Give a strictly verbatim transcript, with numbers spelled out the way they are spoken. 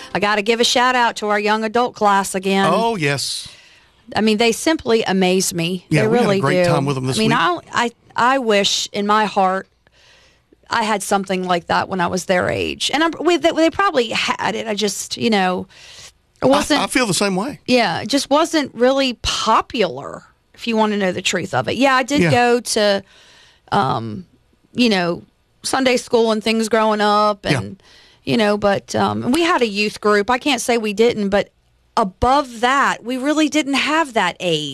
I got to give a shout out to our young adult class again. Oh, yes. I mean, they simply amaze me. Yeah, they we really had a great do. time with them this I mean, week. I, I, I wish in my heart I had something like that when I was their age. And I'm, we, they, they probably had it. I just, you know, it wasn't. I, I feel the same way. Yeah, it just wasn't really popular, if you want to know the truth of it. Yeah, I did Yeah. go to, um, you know, Sunday school and things growing up. And, Yeah. you know, but um, we had a youth group. I can't say we didn't, but above that, we really didn't have that age.